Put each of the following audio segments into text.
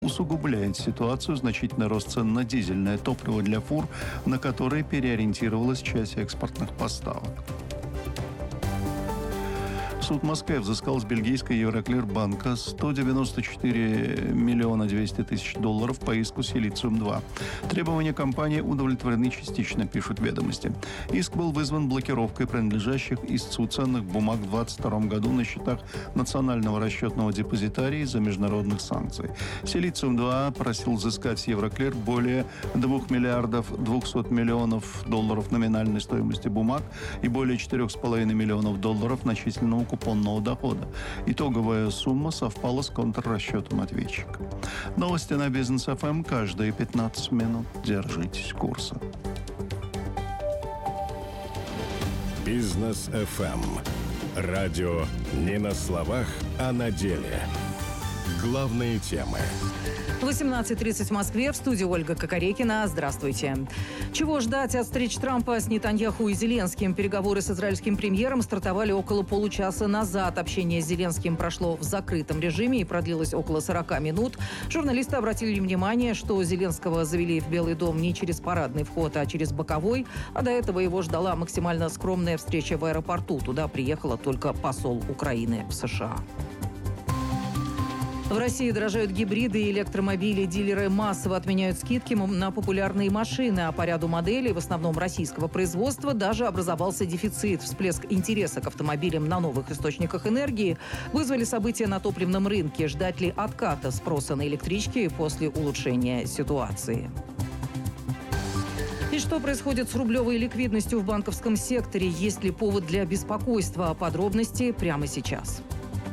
усугубляет ситуацию значительный рост цен на дизельное топливо для фур, на которые переориентировалась часть экспортных поставок. Суд в Москве взыскал с бельгийской Евроклир-банка 194 миллиона 200 тысяч долларов по иску «Силициум-2». Требования компании удовлетворены частично, пишут «Ведомости». Иск был вызван блокировкой принадлежащих истцу ценных бумаг в 2022 году на счетах Национального расчетного депозитария из-за международных санкций. «Силициум-2» просил взыскать с Евроклир более 2 миллиардов 200 миллионов долларов номинальной стоимости бумаг и более 4,5 миллионов долларов начисленного купонного дохода. Итоговая сумма совпала с контррасчетом ответчика. Новости на Бизнес ФМ каждые 15 минут. Держитесь курса. Бизнес ФМ. Радио не на словах, а на деле. Главные темы. 18:30 в Москве. В студии Ольга Кокорекина. Здравствуйте. Чего ждать от встреч Трампа с Нетаньяху и Зеленским? Переговоры с израильским премьером стартовали около получаса назад. Общение с Зеленским прошло в закрытом режиме и продлилось около 40 минут. Журналисты обратили внимание, что Зеленского завели в Белый дом не через парадный вход, а через боковой. А до этого его ждала максимально скромная встреча в аэропорту. Туда приехала только посол Украины в США. В России дорожают гибриды и электромобили. Дилеры массово отменяют скидки на популярные машины, а по ряду моделей, в основном российского производства, даже образовался дефицит. Всплеск интереса к автомобилям на новых источниках энергии вызвали события на топливном рынке. Ждать ли отката спроса на электрички после улучшения ситуации? И что происходит с рублевой ликвидностью в банковском секторе? Есть ли повод для беспокойства? Подробности прямо сейчас.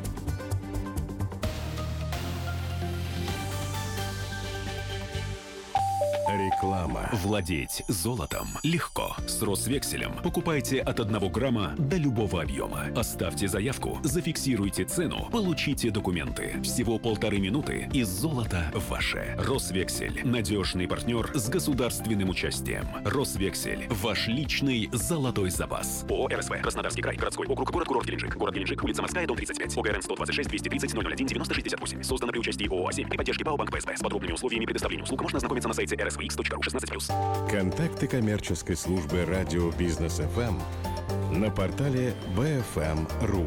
Реклама. Владеть золотом легко. С Росвекселем покупайте от 1 грамма до любого объема. Оставьте заявку, зафиксируйте цену, получите документы. Всего 1,5 минуты, и золото ваше. Росвексель. Надежный партнер с государственным участием. Росвексель. Ваш личный золотой запас. ООО «РСВ». Краснодарский край. Городской округ. Город Геленджик. Город Геленджик. Улица Морская, дом 35. ОГРН 126 230 001 9068. Создано при участии ООО «А7» при поддержке ПАО «Банк ПСБ». С подробными условиями предоставления услуг можно ознакомиться на сайте rsvx.ru 16+. Контакты коммерческой службы радио Бизнес ФМ на портале bfm.ru.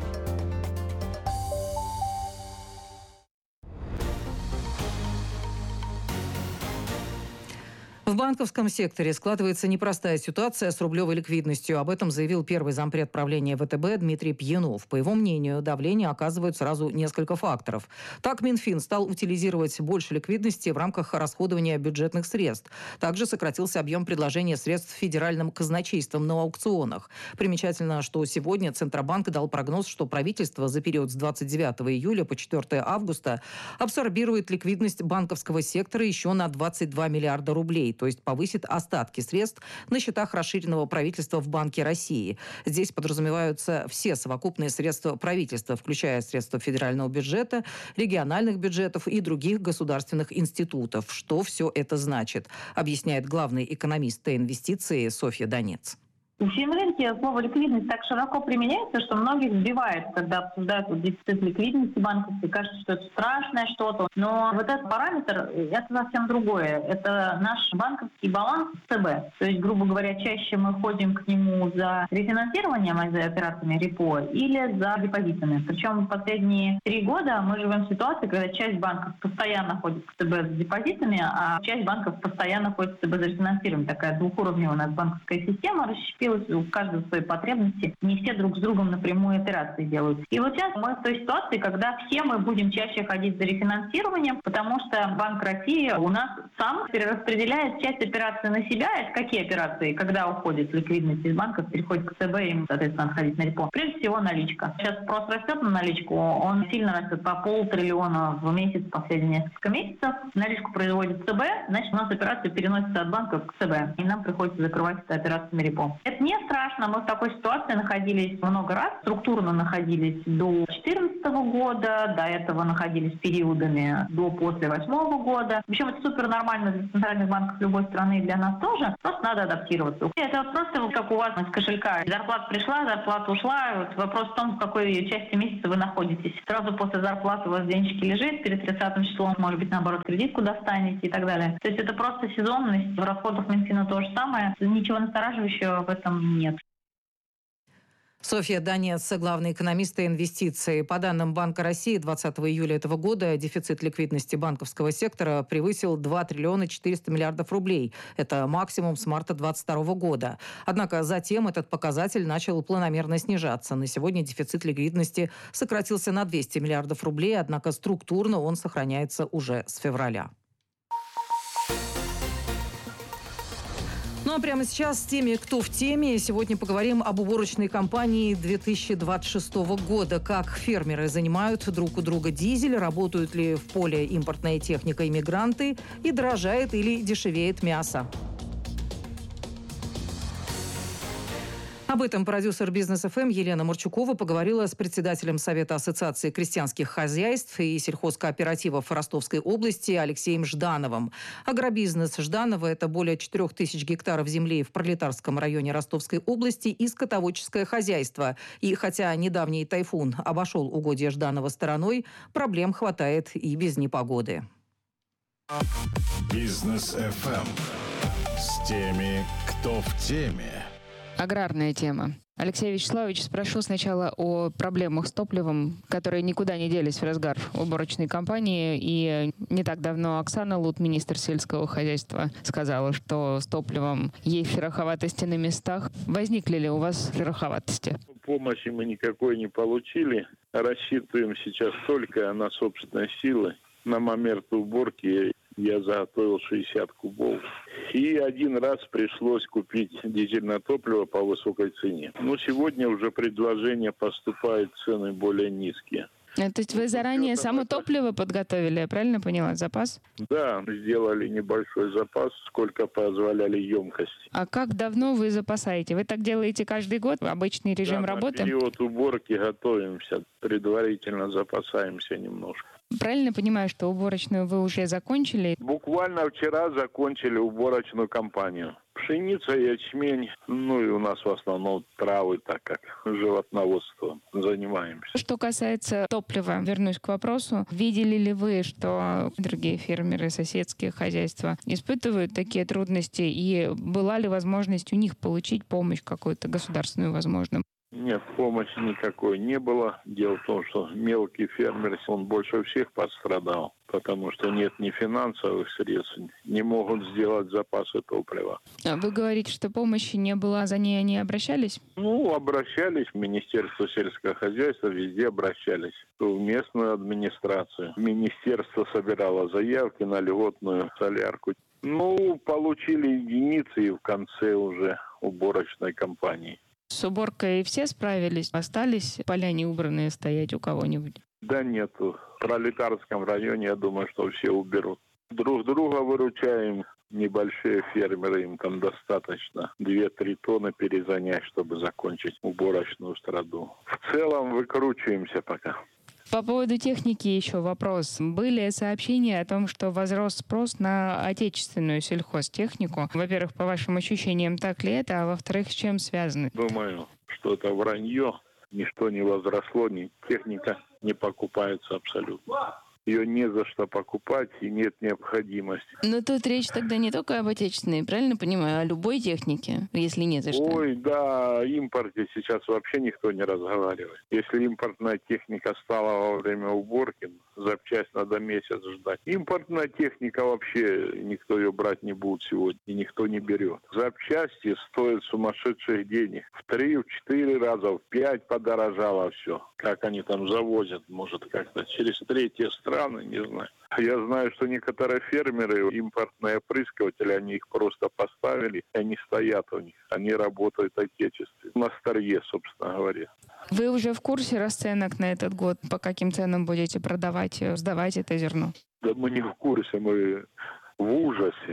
В банковском секторе складывается непростая ситуация с рублевой ликвидностью. Об этом заявил первый зампред правления ВТБ Дмитрий Пьянов. По его мнению, давление оказывают сразу несколько факторов. Так, Минфин стал утилизировать больше ликвидности в рамках расходования бюджетных средств. Также сократился объем предложения средств федеральным казначейством на аукционах. Примечательно, что сегодня Центробанк дал прогноз, что правительство за период с 29 июля по 4 августа абсорбирует ликвидность банковского сектора еще на 22 миллиарда рублей. То есть повысит остатки средств на счетах расширенного правительства в Банке России. Здесь подразумеваются все совокупные средства правительства, включая средства федерального бюджета, региональных бюджетов и других государственных институтов. Что все это значит, объясняет главный экономист Т-инвестиции Софья Донец. В финрынке слово «ликвидность» так широко применяется, что многих сбивает, когда обсуждают дефицит ликвидности банковской. Кажется, что это страшное что-то. Но вот этот параметр – это совсем другое. Это наш банковский баланс ЦБ. То есть, грубо говоря, чаще мы ходим к нему за рефинансированием, а за операциями репо, или за депозитами. Причем в последние 3 года мы живем в ситуации, когда часть банков постоянно ходит к ЦБ с депозитами, а часть банков постоянно ходит к ЦБ за рефинансированием. Такая двухуровневая у нас банковская система расщепилась. У каждого свои потребности, не все друг с другом напрямую операции делают. И вот сейчас мы в той ситуации, когда все мы будем чаще ходить за рефинансированием, потому что Банк России у нас сам перераспределяет часть операций на себя. Это какие операции? Когда уходит ликвидность из банков, переходит к ЦБ, им, соответственно, отходить на репо. Прежде всего наличка. Сейчас спрос растет на наличку, он сильно растет по 500 миллиона в месяц, последние несколько месяцев. Наличку производит ЦБ, значит, у нас операции переносятся от банков к ЦБ, и нам приходится закрывать это операциями репо. Это это не страшно. Мы в такой ситуации находились много раз, структурно находились до 2014 года, до этого находились периодами после 2008 года. Причем это супер нормально для центральных банков любой страны и для нас тоже. Просто надо адаптироваться. Это просто как у вас из кошелька. Зарплата пришла, зарплата ушла. Вопрос в том, в какой части месяца вы находитесь. Сразу после зарплаты у вас денежки лежит, перед 30 числом, может быть, наоборот, кредитку достанете и так далее. То есть это просто сезонность. В расходах Минфина то же самое. Ничего настораживающего в этом нет. Софья Донец, главный экономист и инвестиций. По данным Банка России, 20 июля этого года дефицит ликвидности банковского сектора превысил 2 триллиона 400 миллиардов рублей. Это максимум с марта 2022 года. Однако затем этот показатель начал планомерно снижаться. На сегодня дефицит ликвидности сократился на 200 миллиардов рублей, однако структурно он сохраняется уже с февраля. Ну а прямо сейчас с теми, кто в теме, сегодня поговорим об уборочной кампании 2026 года. Как фермеры занимают друг у друга дизель, работают ли в поле импортная техника и мигранты, и дорожает или дешевеет мясо. Об этом продюсер «Бизнес ФМ» Елена Марчукова поговорила с председателем Совета Ассоциации крестьянских хозяйств и сельхозкооперативов Ростовской области Алексеем Ждановым. Агробизнес Жданова – это более 4000 гектаров земли в Пролетарском районе Ростовской области и скотоводческое хозяйство. И хотя недавний тайфун обошел угодья Жданова стороной, проблем хватает и без непогоды. Бизнес ФМ с теми, кто в теме. Аграрная тема. Алексей Вячеславович, спрошу сначала о проблемах с топливом, которые никуда не делись в разгар уборочной кампании. И не так давно Оксана Лут, министр сельского хозяйства, сказала, что с топливом есть шероховатости на местах. Возникли ли у вас шероховатости? Помощи мы никакой не получили. Рассчитываем сейчас только на собственные силы. На момент уборки я заготовил 60 кубов. И один раз пришлось купить дизельное топливо по высокой цене. Но сегодня уже предложения поступают, цены более низкие. То есть вы заранее само топливо подготовили, я правильно поняла, запас? Да, сделали небольшой запас, сколько позволяли емкости. А как давно вы запасаете? Вы так делаете каждый год? Обычный режим работы? На период уборки готовимся, предварительно запасаемся немножко. Правильно понимаю, что уборочную вы уже закончили? Буквально вчера закончили уборочную кампанию. Пшеница, ячмень, ну и у нас в основном травы, так как животноводством занимаемся. Что касается топлива, вернусь к вопросу. Видели ли вы, что другие фермеры, соседские хозяйства испытывают такие трудности? И была ли возможность у них получить помощь какую-то государственную, возможно? Нет, помощи никакой не было. Дело в том, что мелкий фермер, он больше всех пострадал, потому что нет ни финансовых средств, не могут сделать запасы топлива. А вы говорите, что помощи не было, за ней они обращались? Обращались в Министерство сельского хозяйства, везде обращались. В местную администрацию. Министерство собирало заявки на льготную солярку. Получили единицы и в конце уже уборочной кампании. С уборкой все справились? Остались поля не убранные стоять у кого-нибудь? Да нету. В Пролетарском районе, я думаю, что все уберут. Друг друга выручаем. Небольшие фермеры, им там достаточно 2-3 тонны перезанять, чтобы закончить уборочную страду. В целом выкручиваемся пока. По поводу техники еще вопрос. Были сообщения о том, что возрос спрос на отечественную сельхозтехнику? Во-первых, по вашим ощущениям, так ли это? А во-вторых, с чем связано? Думаю, что это вранье. Ничто не возросло, техника не покупается абсолютно. Ее не за что покупать и нет необходимости. Но тут речь тогда не только об отечественной, правильно понимаю, а о любой технике, если не за что. Ой, да, о импорте сейчас вообще никто не разговаривает. Если импортная техника стала во время уборки, запчасть надо месяц ждать. Импортная техника вообще, никто ее брать не будет сегодня, и никто не берет. Запчасти стоят сумасшедших денег. В 3-4 раза, в 5 подорожало все. Как они там завозят, может, как-то через третьи страны, не знаю. Я знаю, что некоторые фермеры, импортные опрыскиватели, они их просто поставили, и они стоят у них. Они работают отечественно, на старье, собственно говоря. Вы уже в курсе расценок на этот год? По каким ценам будете продавать, сдавать это зерно? Да мы не в курсе, мы в ужасе.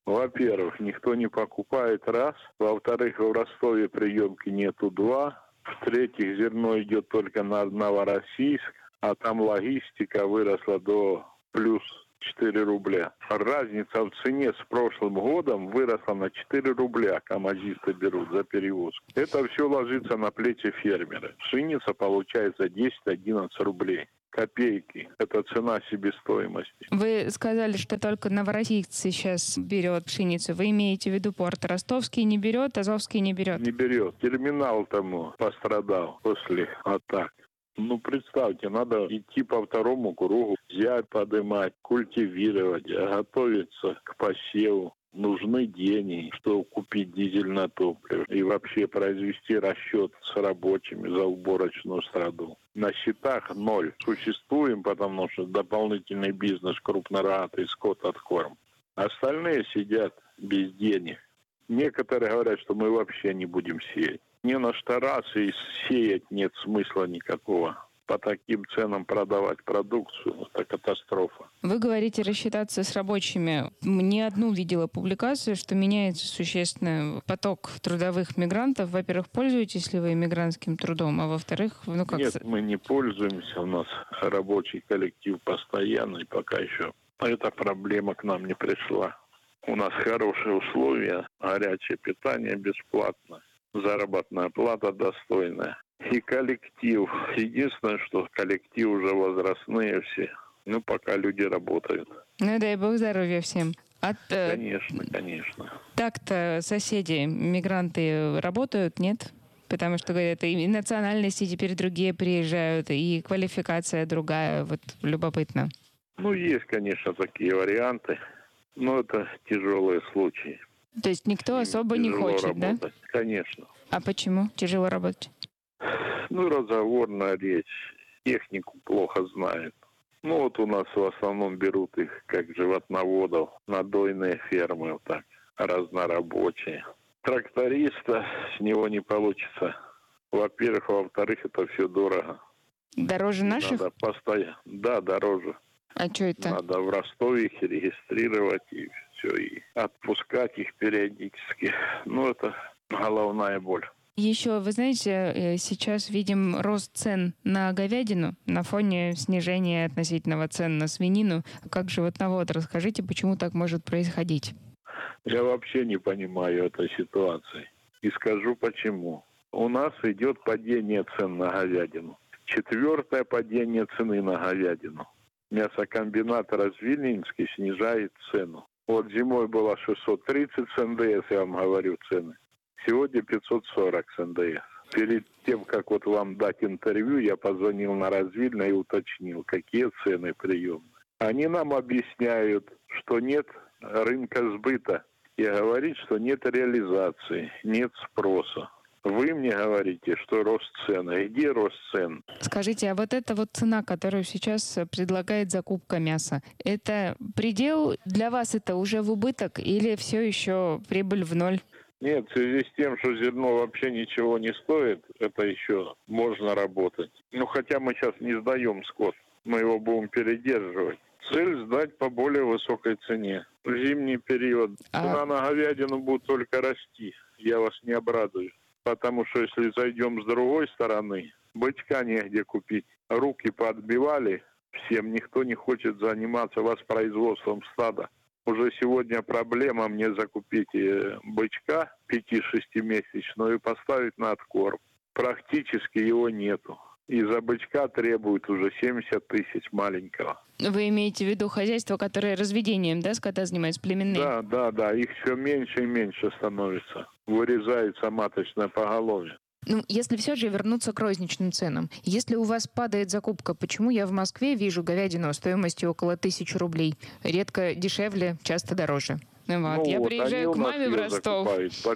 Во-первых, никто не покупает, раз. Во-вторых, в Ростове приемки нету, два. В-третьих, зерно идет только на Новороссийск, а там логистика выросла до плюс 4 рубля. Разница в цене с прошлым годом выросла на 4 рубля, камазисты берут за перевозку. Это все ложится на плечи фермера. Пшеница получается 10-11 рублей. Копейки. Это цена себестоимости. Вы сказали, что только Новороссийск сейчас берет пшеницу. Вы имеете в виду порт Ростовский не берет, Азовский не берет? Не берет. Терминал тому пострадал после атак. Представьте, надо идти по второму кругу, взять, подымать, культивировать, готовиться к посеву. Нужны деньги, чтобы купить дизельное топливо и вообще произвести расчет с рабочими за уборочную страду. На счетах ноль. Существуем, потому что дополнительный бизнес, крупнорогатый скот, откорм. Остальные сидят без денег. Некоторые говорят, что мы вообще не будем сеять. Не на что раз и сеять нет смысла никакого. По таким ценам продавать продукцию – это катастрофа. Вы говорите рассчитаться с рабочими. Не одну видела публикацию, что меняется существенно поток трудовых мигрантов. Во-первых, пользуетесь ли вы мигрантским трудом, а во-вторых, Нет, мы не пользуемся. У нас рабочий коллектив постоянный пока еще. Эта проблема к нам не пришла. У нас хорошие условия, горячее питание бесплатно, заработная плата достойная. И коллектив. Единственное, что коллектив уже возрастные все. Пока люди работают. Дай бог здоровья всем. Конечно. Так-то соседи, мигранты работают, нет? Потому что, говорят, и национальности теперь другие приезжают, и квалификация другая. Любопытно. Есть, конечно, такие варианты. Но это тяжелые случаи. То есть никто особо не хочет, работать. Да? Конечно. А почему тяжело работать? Разговорная речь. Технику плохо знают. У нас в основном берут их как животноводов, надойные фермы, разнорабочие. Тракториста с него не получится. Во-первых, во-вторых, это все дорого. Дороже наших? Надо постоянно. Да, дороже. А что это? Надо в Ростове их регистрировать и все, и отпускать их периодически. Это головная боль. Еще, вы знаете, сейчас видим рост цен на говядину на фоне снижения относительного цен на свинину. Как животновод, расскажите, почему так может происходить? Я вообще не понимаю этой ситуации. И скажу почему. У нас идет падение цен на говядину. 4-е падение цены на говядину. Мясокомбинат Развильнинский снижает цену. Зимой было 630 с НДС, я вам говорю цены. Сегодня 540 с НДС. Перед тем, как вам дать интервью, я позвонил на Развильно и уточнил, какие цены приемные. Они нам объясняют, что нет рынка сбыта. И говорит, что нет реализации, нет спроса. Вы мне говорите, что рост цен. А где рост цен? Скажите, а эта цена, которую сейчас предлагает закупка мяса, это предел? Для вас это уже в убыток или все еще прибыль в ноль? Нет, в связи с тем, что зерно вообще ничего не стоит, это еще можно работать. Хотя мы сейчас не сдаем скот, мы его будем передерживать. Цель сдать по более высокой цене. В зимний период цена на говядину будет только расти. Я вас не обрадую. Потому что если зайдем с другой стороны, бычка негде купить. Руки подбивали всем, никто не хочет заниматься воспроизводством стада. Уже сегодня проблема мне закупить бычка 5-6-месячного и поставить на откорм. Практически его нету. И за бычка требуют уже 70 тысяч маленького. Вы имеете в виду хозяйство, которое разведением, скота занимается, племенные? Да. Их все меньше и меньше становится. Вырезается маточное поголовье. Если все же вернуться к розничным ценам. Если у вас падает закупка, почему я в Москве вижу говядину стоимостью около 1000 рублей? Редко дешевле, часто дороже. Я приезжаю к маме в Ростов. Закупают по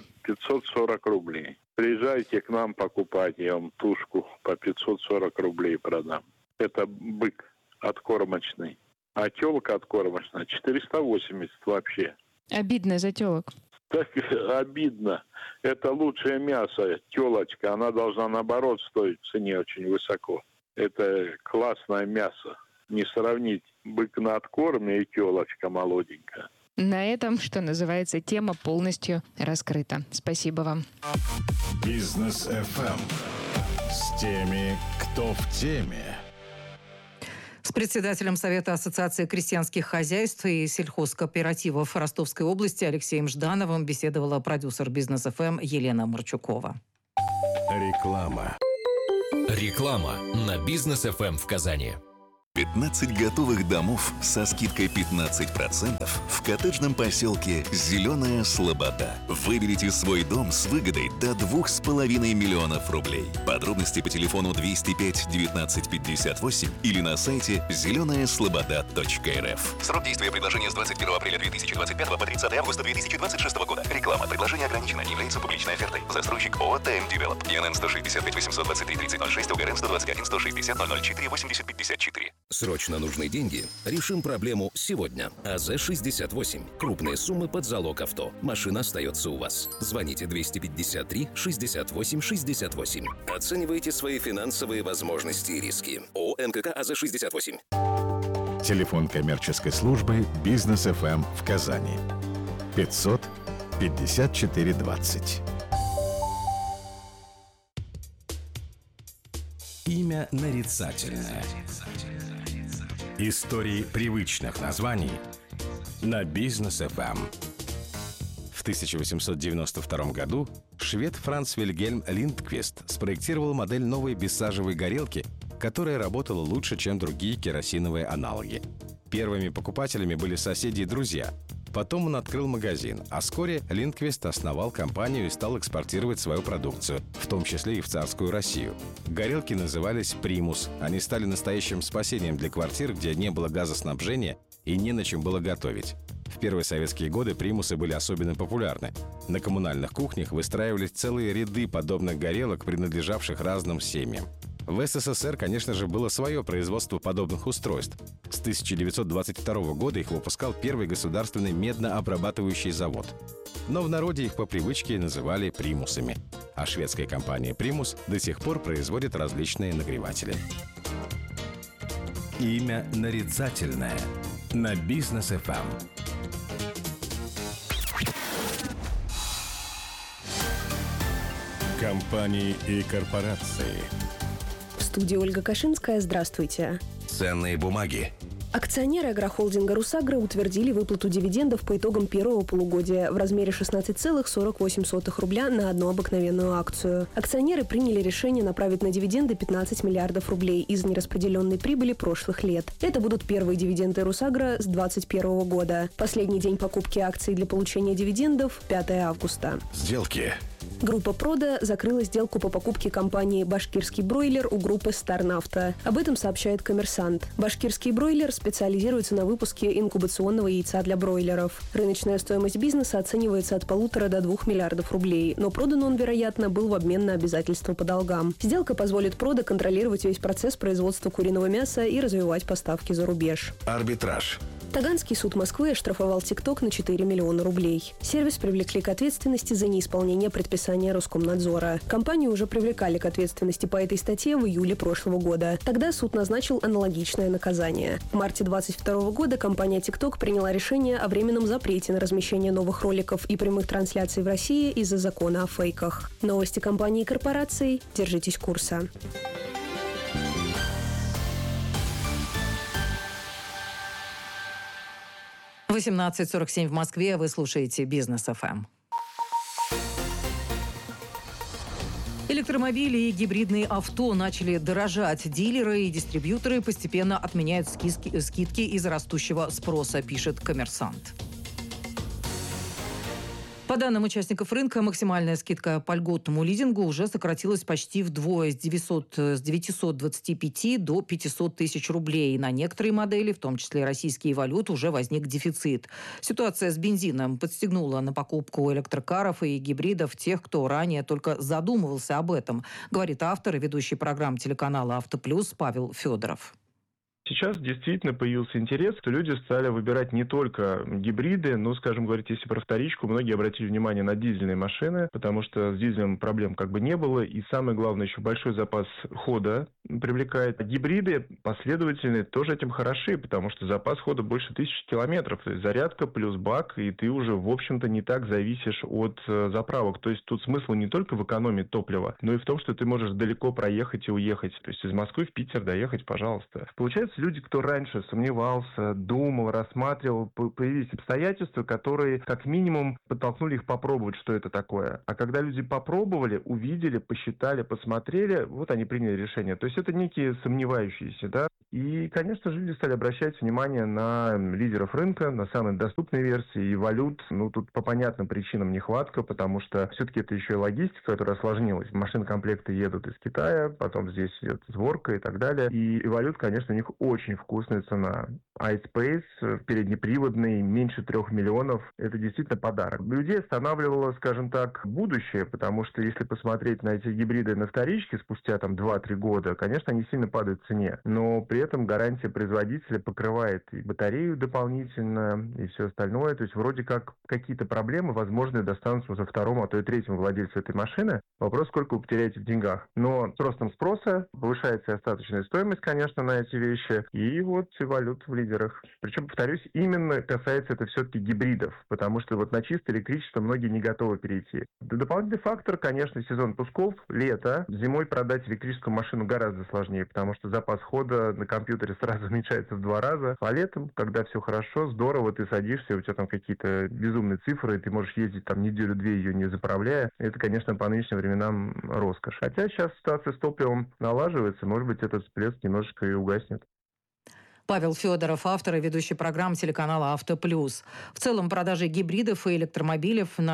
540 рублей. Приезжайте к нам покупать, я вам тушку по 540 рублей продам. Это бык откормочный. А телка откормочная 480 вообще. Обидно за телок. Так обидно. Это лучшее мясо, телочка. Она должна, наоборот, стоить в цене очень высоко. Это классное мясо. Не сравнить бык на откорме и телочка молоденькая. На этом, что называется, тема полностью раскрыта. Спасибо вам. Бизнес FM с теми, кто в теме. С председателем Совета Ассоциации крестьянских хозяйств и сельхозкооперативов Ростовской области Алексеем Ждановым беседовала продюсер Бизнес ФМ Елена Марчукова. Реклама. Реклама на Бизнес FM в Казани. 15 готовых домов со скидкой 15% в коттеджном поселке «Зеленая Слобода». Выберите свой дом с выгодой до 2,5 миллионов рублей. Подробности по телефону 205 19 58 или на сайте зеленаяслобода.рф. Срок действия предложения с 21 апреля 2025 по 30 августа 2026 года. Реклама. Предложение ограничено. Не является публичной офертой. Застройщик ООО «ТМ Девелоп». ИНН 165 823 3006, УГРН 121 160 004 80 54. Срочно нужны деньги? Решим проблему сегодня. АЗ-68. Крупные суммы под залог авто. Машина остается у вас. Звоните 253 68 68. Оценивайте свои финансовые возможности и риски. ООО НКК АЗ-68. Телефон коммерческой службы Бизнес FM в Казани. 500 54 20. Имя нарицательное. Истории привычных названий на Бизнес FM. В 1892 году швед Франц Вильгельм Линдквист спроектировал модель новой бессажевой горелки, которая работала лучше, чем другие керосиновые аналоги. Первыми покупателями были соседи и друзья. Потом он открыл магазин, а вскоре Линдквист основал компанию и стал экспортировать свою продукцию, в том числе и в царскую Россию. Горелки назывались «Примус». Они стали настоящим спасением для квартир, где не было газоснабжения и не на чем было готовить. В первые советские годы примусы были особенно популярны. На коммунальных кухнях выстраивались целые ряды подобных горелок, принадлежавших разным семьям. В СССР, конечно же, было свое производство подобных устройств. С 1922 года их выпускал первый государственный меднообрабатывающий завод. Но в народе их по привычке называли примусами. А шведская компания «Примус» до сих пор производит различные нагреватели. Имя нарицательное на Бизнес FM. Компании и корпорации. В студии Ольга Кашинская. Здравствуйте. Ценные бумаги. Акционеры агрохолдинга «Русагра» утвердили выплату дивидендов по итогам первого полугодия в размере 16,48 рубля на одну обыкновенную акцию. Акционеры приняли решение направить на дивиденды 15 миллиардов рублей из нераспределенной прибыли прошлых лет. Это будут первые дивиденды «Русагра» с 2021 года. Последний день покупки акций для получения дивидендов – 5 августа. Сделки. Группа «Прода» закрыла сделку по покупке компании «Башкирский бройлер» у группы «Старнафта». Об этом сообщает «Коммерсант». «Башкирский бройлер» специализируется на выпуске инкубационного яйца для бройлеров. Рыночная стоимость бизнеса оценивается от 1,5 до 2 миллиардов рублей, но продан он, вероятно, был в обмен на обязательства по долгам. Сделка позволит «Прода» контролировать весь процесс производства куриного мяса и развивать поставки за рубеж. Арбитраж. Таганский суд Москвы оштрафовал ТикТок на 4 миллиона рублей. Сервис привлекли к ответственности за неисполнение предписания Роскомнадзора. Компанию уже привлекали к ответственности по этой статье в июле прошлого года. Тогда суд назначил аналогичное наказание. В марте 2022 года компания TikTok приняла решение о временном запрете на размещение новых роликов и прямых трансляций в России из-за закона о фейках. Новости компании и корпораций. Держитесь курса. В 18:47 в Москве. Вы слушаете Бизнес ФМ. Электромобили и гибридные авто начали дорожать. Дилеры и дистрибьюторы постепенно отменяют скидки из-за растущего спроса, пишет «Коммерсант». По данным участников рынка, максимальная скидка по льготному лизингу уже сократилась почти вдвое, с 925 до 500 тысяч рублей. На некоторые модели, в том числе российские валюты, уже возник дефицит. Ситуация с бензином подстегнула на покупку электрокаров и гибридов тех, кто ранее только задумывался об этом, говорит автор и ведущий программ телеканала «Автоплюс» Павел Федоров. Сейчас действительно появился интерес, что люди стали выбирать не только гибриды, но, скажем, говорить, если про вторичку, многие обратили внимание на дизельные машины, потому что с дизелем проблем как бы не было, и самое главное, еще большой запас хода привлекает. Гибриды последовательные тоже этим хороши, потому что запас хода больше 1000 километров, то есть зарядка плюс бак, и ты уже, в общем-то, не так зависишь от заправок. То есть тут смысл не только в экономии топлива, но и в том, что ты можешь далеко проехать и уехать. То есть из Москвы в Питер доехать, пожалуйста. Получается, люди, кто раньше сомневался, думал, рассматривал, появились обстоятельства, которые как минимум подтолкнули их попробовать, что это такое. А когда люди попробовали, увидели, посчитали, посмотрели, вот они приняли решение. То есть это некие сомневающиеся, да. И, конечно же, люди стали обращать внимание на лидеров рынка, на самые доступные версии, и валют, тут по понятным причинам нехватка, потому что все-таки это еще и логистика, которая осложнилась. Машин-комплекты едут из Китая, потом здесь идет сборка и так далее. И валют, конечно, у них очень вкусная цена. iSpace, переднеприводный, меньше 3 миллионов. Это действительно подарок. Людей останавливало, скажем так, будущее, потому что если посмотреть на эти гибриды на вторичке спустя 2-3 года, конечно, они сильно падают в цене. Но при этом гарантия производителя покрывает и батарею дополнительно, и все остальное. То есть вроде как какие-то проблемы, возможно, достанутся уже второму, а то и третьему владельцу этой машины. Вопрос, сколько вы потеряете в деньгах. Но с ростом спроса повышается остаточная стоимость, конечно, на эти вещи. И вот валют в лидерах. Причем, повторюсь, именно касается это все-таки гибридов, потому что вот на чистое электричество многие не готовы перейти. Дополнительный фактор, конечно, сезон пусков, лето. Зимой продать электрическую машину гораздо сложнее, потому что запас хода на компьютере сразу уменьшается в 2 раза. А летом, когда все хорошо, здорово, ты садишься, у тебя там какие-то безумные цифры, и ты можешь ездить неделю-две ее не заправляя. Это, конечно, по нынешним временам роскошь. Хотя сейчас ситуация с топливом налаживается, может быть, этот всплеск немножечко и угаснет. Павел Федоров, автор и ведущий программ телеканала «Авто Плюс». В целом, продажи гибридов и электромобилей в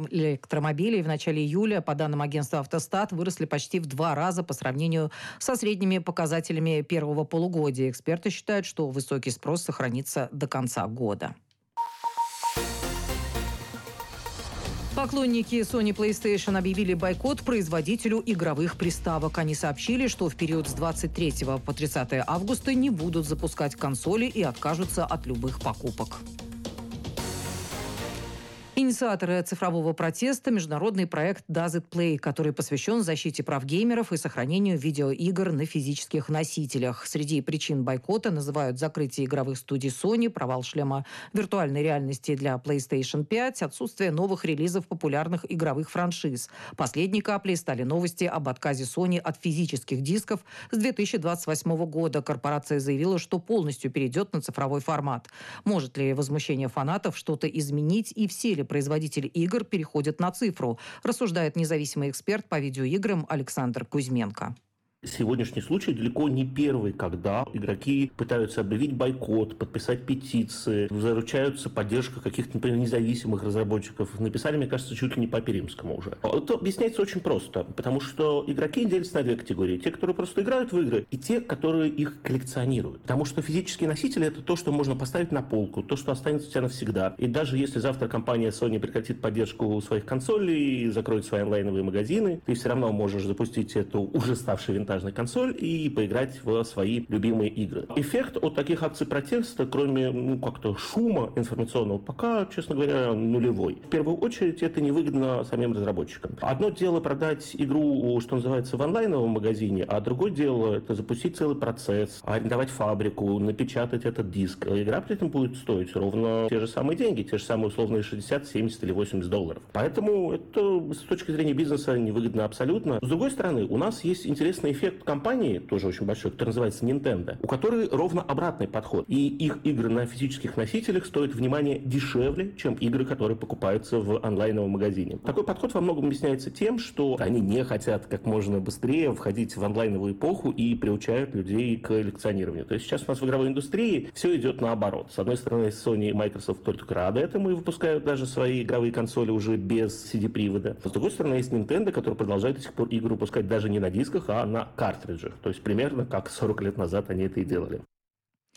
начале июля, по данным агентства «Автостат», выросли почти в 2 раза по сравнению со средними показателями первого полугодия. Эксперты считают, что высокий спрос сохранится до конца года. Поклонники Sony PlayStation объявили бойкот производителю игровых приставок. Они сообщили, что в период с 23 по 30 августа не будут запускать консоли и откажутся от любых покупок. Инициаторы цифрового протеста – международный проект Does It Play, который посвящен защите прав геймеров и сохранению видеоигр на физических носителях. Среди причин бойкота называют закрытие игровых студий Sony, провал шлема виртуальной реальности для PlayStation 5, отсутствие новых релизов популярных игровых франшиз. Последней каплей стали новости об отказе Sony от физических дисков с 2028 года. Корпорация заявила, что полностью перейдет на цифровой формат. Может ли возмущение фанатов что-то изменить, и все ли производители игр переходят на цифру, рассуждает независимый эксперт по видеоиграм Александр Кузьменко. Сегодняшний случай далеко не первый, когда игроки пытаются объявить бойкот, подписать петиции, заручаются поддержкой каких-то, например, независимых разработчиков. Написали, мне кажется, чуть ли не по Перимскому уже. Это объясняется очень просто, потому что игроки делятся на 2 категории. Те, которые просто играют в игры, и те, которые их коллекционируют. Потому что физические носители — это то, что можно поставить на полку, то, что останется у тебя навсегда. И даже если завтра компания Sony прекратит поддержку своих консолей и закроет свои онлайновые магазины, ты все равно можешь запустить эту уже ставшую винтажную консоль и поиграть в свои любимые игры. Эффект от таких акций протеста, кроме как-то шума информационного, пока, честно говоря, нулевой. В первую очередь, это невыгодно самим разработчикам. Одно дело продать игру, что называется, в онлайновом магазине, а другое дело — это запустить целый процесс, арендовать фабрику, напечатать этот диск. Игра при этом будет стоить ровно те же самые деньги, те же самые условные 60, 70 или 80 долларов. Поэтому это с точки зрения бизнеса невыгодно абсолютно. С другой стороны, у нас есть интересный эффект компании, тоже очень большой, который называется Nintendo, у которой ровно обратный подход. И их игры на физических носителях стоят, внимание, дешевле, чем игры, которые покупаются в онлайновом магазине. Такой подход во многом объясняется тем, что они не хотят как можно быстрее входить в онлайновую эпоху и приучают людей к коллекционированию. То есть сейчас у нас в игровой индустрии все идет наоборот. С одной стороны, Sony и Microsoft только рады этому и выпускают даже свои игровые консоли уже без CD-привода. С другой стороны, есть Nintendo, который продолжает до сих пор игры выпускать даже не на дисках, а на картриджах. То есть примерно как 40 лет назад они это и делали.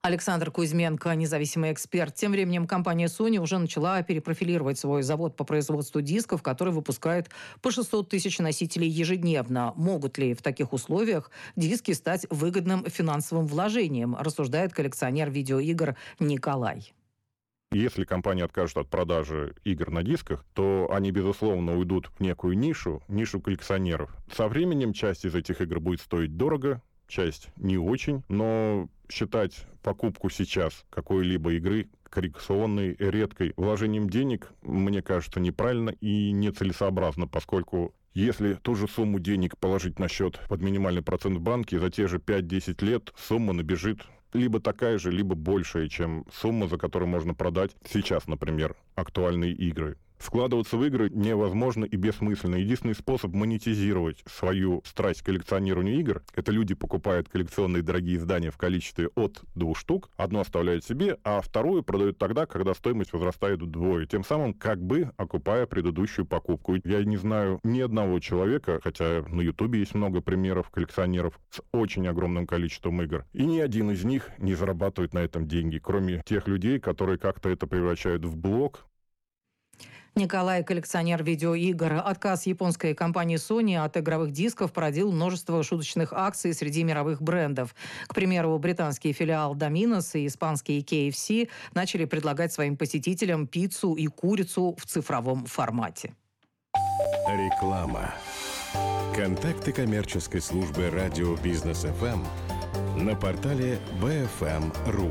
Александр Кузьменко, независимый эксперт. Тем временем компания Sony уже начала перепрофилировать свой завод по производству дисков, который выпускает по 600 тысяч носителей ежедневно. Могут ли в таких условиях диски стать выгодным финансовым вложением, рассуждает коллекционер видеоигр Николай. Если компания откажет от продажи игр на дисках, то они, безусловно, уйдут в некую нишу коллекционеров. Со временем часть из этих игр будет стоить дорого, часть не очень, но считать покупку сейчас какой-либо игры коррекционной, редкой вложением денег, мне кажется, неправильно и нецелесообразно, поскольку если ту же сумму денег положить на счет под минимальный процент в банке, за те же 5-10 лет сумма набежит либо такая же, либо большая, чем сумма, за которую можно продать сейчас, например, актуальные игры. Вкладываться в игры невозможно и бессмысленно. Единственный способ монетизировать свою страсть к коллекционированию игр — это люди покупают коллекционные дорогие издания в количестве от 2 штук, одну оставляют себе, а вторую продают тогда, когда стоимость возрастает вдвое, тем самым как бы окупая предыдущую покупку. Я не знаю ни одного человека, хотя на Ютубе есть много примеров коллекционеров с очень огромным количеством игр, и ни один из них не зарабатывает на этом деньги, кроме тех людей, которые как-то это превращают в блог. Николай, коллекционер видеоигр. Отказ японской компании Sony от игровых дисков породил множество шуточных акций среди мировых брендов. К примеру, британский филиал Domino's и испанский KFC начали предлагать своим посетителям пиццу и курицу в цифровом формате. Реклама. Контакты коммерческой службы радио Бизнес ФМ на портале BFM.ru.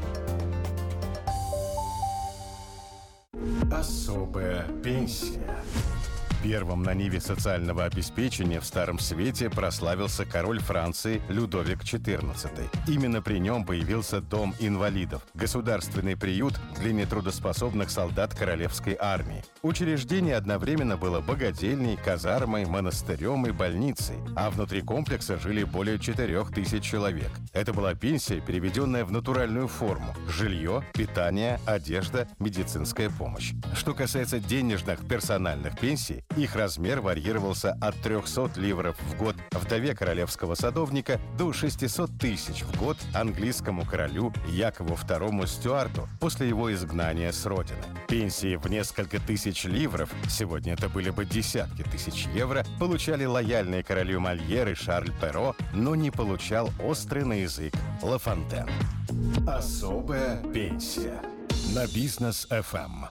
Особая пенсия. Первым на ниве социального обеспечения в Старом Свете прославился король Франции Людовик XIV. Именно при нем появился Дом инвалидов – государственный приют для нетрудоспособных солдат Королевской армии. Учреждение одновременно было богадельней, казармой, монастырем и больницей, а внутри комплекса жили более 4000 человек. Это была пенсия, переведенная в натуральную форму – жилье, питание, одежда, медицинская помощь. Что касается денежных персональных пенсий, их размер варьировался от 300 ливров в год вдове королевского садовника до 600 тысяч в год английскому королю Якову II Стюарту после его изгнания с родины. Пенсии в несколько тысяч ливров, сегодня это были бы десятки тысяч евро, получали лояльные королю Мольер и Шарль Перро, но не получал острый на язык Ла Фонтен. Особая пенсия. На Бизнес ФМ.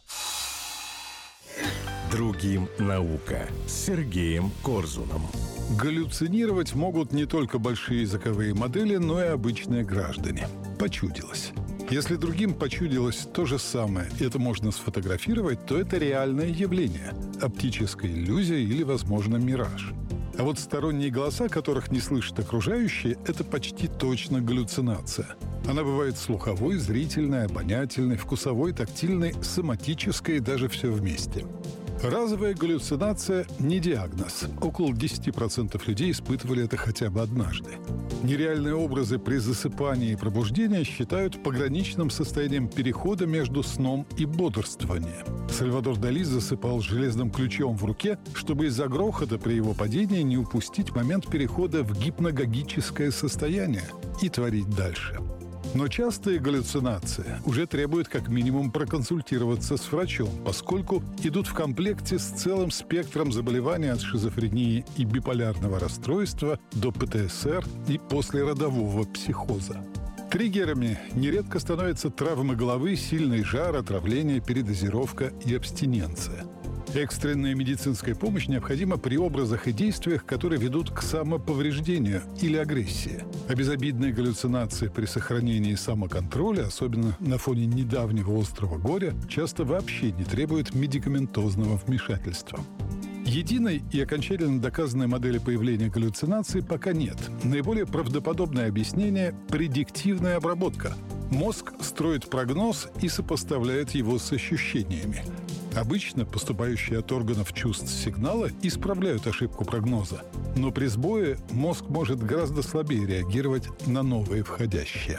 Другим наука с Сергеем Корзуном. Галлюцинировать могут не только большие языковые модели, но и обычные граждане. Почудилось. Если другим почудилось то же самое, и это можно сфотографировать, то это реальное явление, оптическая иллюзия или, возможно, мираж. А вот сторонние голоса, которых не слышат окружающие, это почти точно галлюцинация. Она бывает слуховой, зрительной, обонятельной, вкусовой, тактильной, соматической и даже все вместе. Разовая галлюцинация – не диагноз. Около 10% людей испытывали это хотя бы однажды. Нереальные образы при засыпании и пробуждении считают пограничным состоянием перехода между сном и бодрствованием. Сальвадор Дали засыпал с железным ключом в руке, чтобы из-за грохота при его падении не упустить момент перехода в гипногогическое состояние и творить дальше. Но частые галлюцинации уже требуют как минимум проконсультироваться с врачом, поскольку идут в комплекте с целым спектром заболеваний от шизофрении и биполярного расстройства до ПТСР и послеродового психоза. Триггерами нередко становятся травмы головы, сильный жар, отравление, передозировка и абстиненция. Экстренная медицинская помощь необходима при образах и действиях, которые ведут к самоповреждению или агрессии. А безобидные галлюцинации при сохранении самоконтроля, особенно на фоне недавнего острого горя, часто вообще не требуют медикаментозного вмешательства. Единой и окончательно доказанной модели появления галлюцинаций пока нет. Наиболее правдоподобное объяснение – предиктивная обработка. Мозг строит прогноз и сопоставляет его с ощущениями. Обычно поступающие от органов чувств сигналы исправляют ошибку прогноза, но при сбое мозг может гораздо слабее реагировать на новые входящие.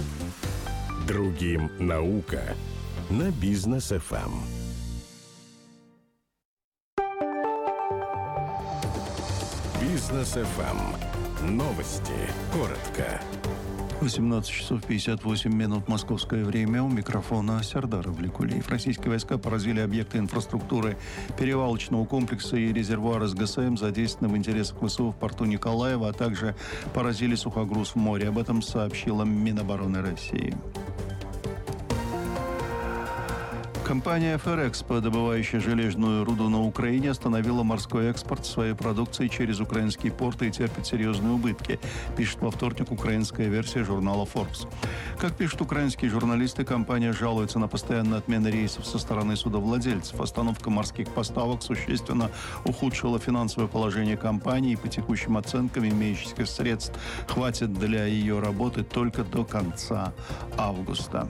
Другим наука на Бизнес ФМ. Бизнес ФМ. Новости. Коротко. 18 часов 58 минут московское время. У микрофона Сердар Авликулиев. Российские войска поразили объекты инфраструктуры перевалочного комплекса и резервуара СГСМ, задействованные в интересах ВСУ в порту Николаева, а также поразили сухогруз в море. Об этом сообщила Минобороны России. Компания «Феррекспо», добывающая железную руду на Украине, остановила морской экспорт своей продукции через украинские порты и терпит серьезные убытки, пишет во вторник украинская версия журнала Forbes. Как пишут украинские журналисты, компания жалуется на постоянные отмены рейсов со стороны судовладельцев. Остановка морских поставок существенно ухудшила финансовое положение компании, и по текущим оценкам имеющихся средств хватит для ее работы только до конца августа.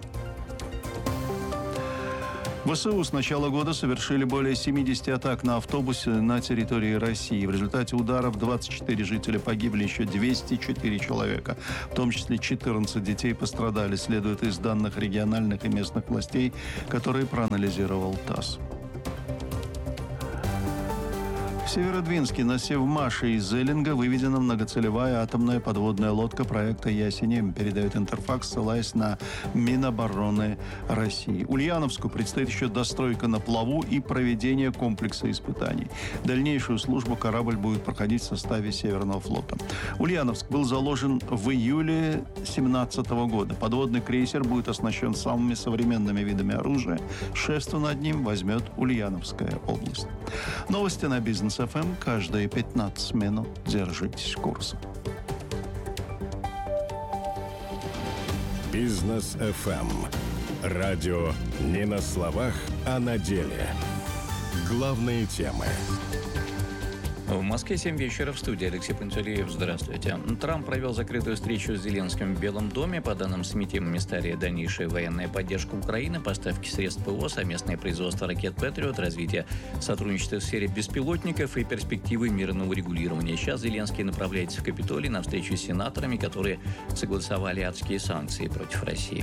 ВСУ с начала года совершили более 70 атак на автобусы на территории России. В результате ударов 24 жителя погибли, еще 204 человека. В том числе 14 детей пострадали, следует из данных региональных и местных властей, которые проанализировал ТАСС. В Северодвинске на Севмаше из Зелинга выведена многоцелевая атомная подводная лодка проекта «Ясень-М», передает Интерфакс, ссылаясь на Минобороны России. Ульяновску предстоит еще достройка на плаву и проведение комплекса испытаний. Дальнейшую службу корабль будет проходить в составе Северного флота. Ульяновск был заложен в июле 2017 года. Подводный крейсер будет оснащен самыми современными видами оружия. Шефство над ним возьмет Ульяновская область. Новости на Бизнес ФМ каждые 15 минут. Держитесь курса. Бизнес ФМ. Радио не на словах, а на деле. Главные темы. В Москве 7 вечера, в студии Алексей Пантелеев. Здравствуйте. Трамп провел закрытую встречу с Зеленским в Белом доме. По данным СМИ, темами стали дальнейшая военная поддержка Украины, поставки средств ПВО, совместное производство ракет «Патриот», развитие сотрудничества в сфере беспилотников и перспективы мирного регулирования. Сейчас Зеленский направляется в Капитолий на встречу с сенаторами, которые согласовали адские санкции против России.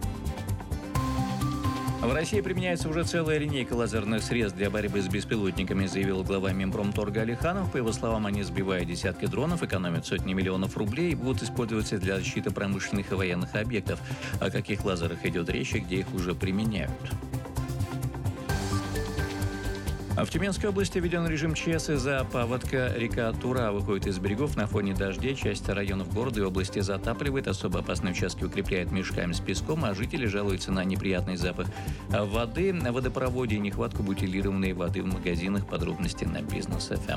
В России применяется уже целая линейка лазерных средств для борьбы с беспилотниками, заявил глава Минпромторга Алиханов. По его словам, они сбивают десятки дронов, экономят сотни миллионов рублей и будут использоваться для защиты промышленных и военных объектов. О каких лазерах идет речь и где их уже применяют? В Тюменской области введен режим ЧС из-за паводка. Река Тура выходит из берегов на фоне дождей. Часть районов города и области затапливает. Особо опасные участки укрепляют мешками с песком, а жители жалуются на неприятный запах воды в водопроводе и нехватку бутилированной воды в магазинах. Подробности на Бизнес ФМ.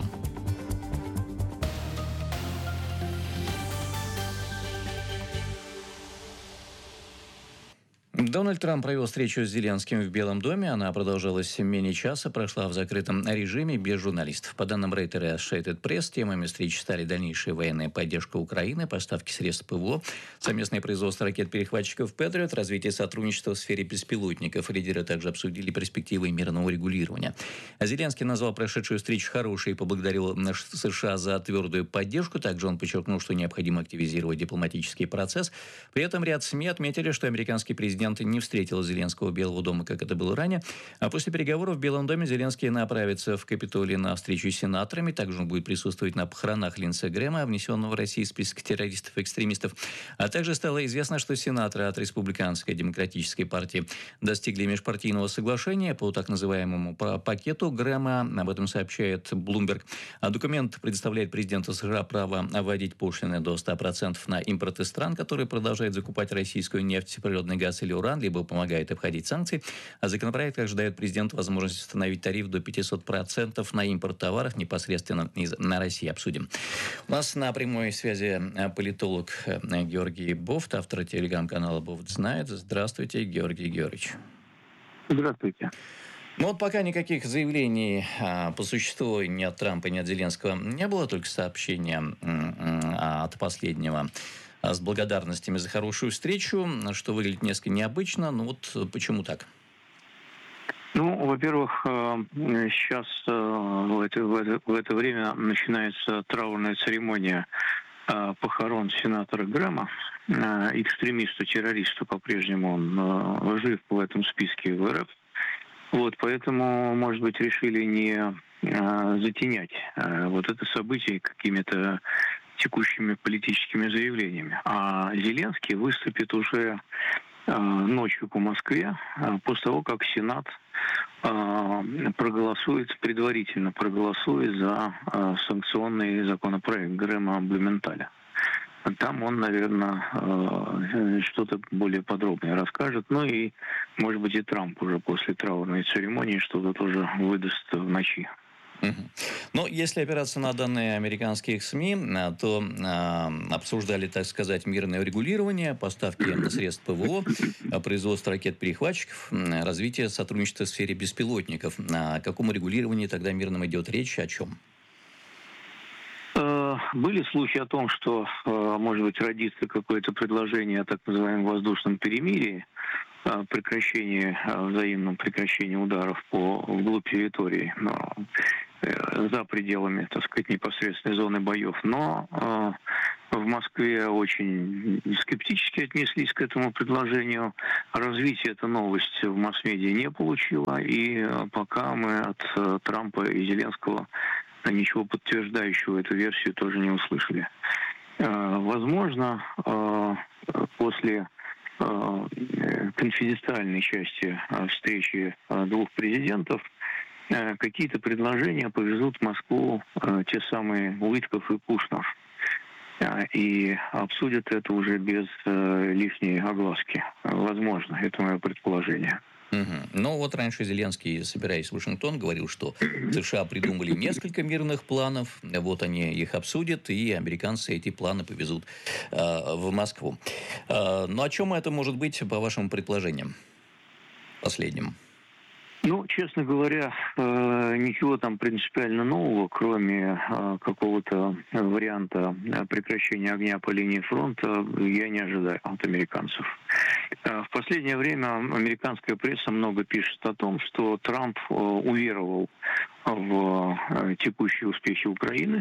Дональд Трамп провел встречу с Зеленским в Белом доме. Она продолжалась менее часа, прошла в закрытом режиме без журналистов. По данным Рейтера и Associated Press, темами встречи стали дальнейшая военная поддержка Украины, поставки средств ПВО, совместное производство ракет-перехватчиков «Патриот», развитие сотрудничества в сфере беспилотников. Лидеры также обсудили перспективы мирного регулирования. Зеленский назвал прошедшую встречу хорошей и поблагодарил США за твердую поддержку. Также он подчеркнул, что необходимо активизировать дипломатический процесс. При этом ряд СМИ отметили, что американский президент не встретил Зеленского у Белого дома, как это было ранее. А после переговоров в Белом доме Зеленский направится в Капитолий на встречу с сенаторами. Также он будет присутствовать на похоронах Линдси Грэма, внесенного в Россию в список террористов и экстремистов. А также стало известно, что сенаторы от Республиканской демократической партии достигли межпартийного соглашения по так называемому пакету Грэма. Об этом сообщает Bloomberg. А документ предоставляет президенту США право вводить пошлины до 100% на импорт из стран, которые продолжают закупать российскую нефть, природный газ или уран, либо помогает обходить санкции. А законопроект также дает президенту возможность установить тариф до 500% на импорт товаров непосредственно на России. Обсудим. У нас на прямой связи политолог Георгий Бофт, автор телеграм-канала «Бофт знает». Здравствуйте, Георгий Георгиевич. Здравствуйте. Ну вот пока никаких заявлений по существу ни от Трампа, ни от Зеленского не было, только сообщения от последнего с благодарностями за хорошую встречу, что выглядит несколько необычно. Ну вот почему так? Ну, во-первых, сейчас в это время начинается траурная церемония похорон сенатора Грэма, экстремиста-террориста, по-прежнему он жив в этом списке в РФ. Вот, поэтому, может быть, решили не затенять вот это событие какими-то текущими политическими заявлениями. А Зеленский выступит уже ночью по Москве, после того, как Сенат предварительно проголосует за санкционный законопроект Грэма Блюменталя. Там он, наверное, что-то более подробное расскажет. Ну и, может быть, и Трамп уже после траурной церемонии что-то тоже выдаст в ночи. Но если опираться на данные американских СМИ, то обсуждали, так сказать, мирное урегулирование, поставки средств ПВО, производство ракет-перехватчиков, развитие сотрудничества в сфере беспилотников. О каком урегулировании тогда мирном идет речь, о чем? Были слухи о том, что, может быть, родится какое-то предложение о так называемом воздушном перемирии, взаимном прекращении ударов вглубь территории, за пределами, так сказать, непосредственной зоны боев. Но в Москве очень скептически отнеслись к этому предложению. Развитие эта новость в масс-медиа не получила, и пока мы от Трампа и Зеленского ничего подтверждающего эту версию тоже не услышали. Возможно, после конфиденциальной части встречи двух президентов какие-то предложения повезут в Москву те самые Уитков и Кушнер. И обсудят это уже без лишней огласки. Возможно, это мое предположение. Но вот раньше Зеленский, собираясь в Вашингтон, говорил, что США придумали несколько мирных планов, вот они их обсудят, и американцы эти планы повезут в Москву. Но о чем это может быть, по вашим предположениям, последним? Честно говоря, ничего там принципиально нового, кроме какого-то варианта прекращения огня по линии фронта, я не ожидаю от американцев. В последнее время американская пресса много пишет о том, что Трамп уверовал в текущие успехи Украины,